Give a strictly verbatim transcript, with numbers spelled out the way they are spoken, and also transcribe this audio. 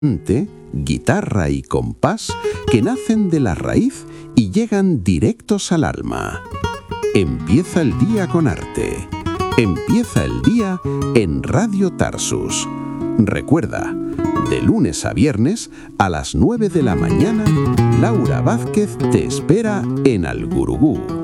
Cante, guitarra y compás que nacen de la raíz y llegan directos al alma. Empieza el día con arte. Empieza el día en Radio Tarsus. Recuerda, de lunes a viernes a las nueve de la mañana, Laura Vázquez te espera en Al Gurugú.